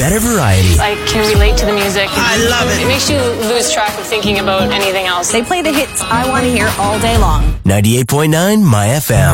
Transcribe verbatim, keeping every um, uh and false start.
better variety. I can relate to the music. I love it. It makes you lose track of thinking about anything else. They play the hits I want to hear all day long. ninety-eight point nine My F M.